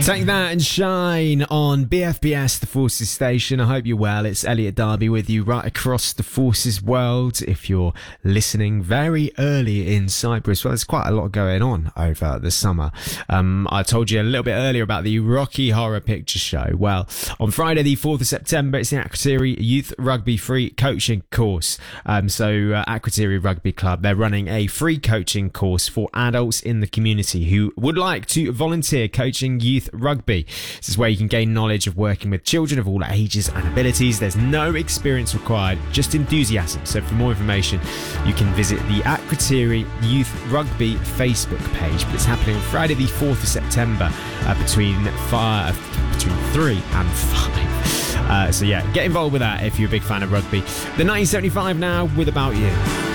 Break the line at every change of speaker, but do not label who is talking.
Take that and shine on BFBS, the Forces Station. I hope you're well. It's Elliot Darby with you right across the Forces world. If you're listening very early in Cyprus, well, there's quite a lot going on over the summer. I told you a little bit earlier about the Rocky Horror Picture Show. Well, on Friday the 4th of September, it's the Akrotiri Youth Rugby Free Coaching Course. Akrotiri Rugby Club, they're running a free coaching course for adults in the community who would like to volunteer coaching youth rugby. This is where you can gain knowledge of working with children of all ages and abilities. There's no experience required, just enthusiasm. So for more information, you can visit the Akrotiri Youth Rugby Facebook page. But it's happening on Friday the 4th of September between 3 and 5. So yeah, get involved with that if you're a big fan of rugby. The 1975 now with About You.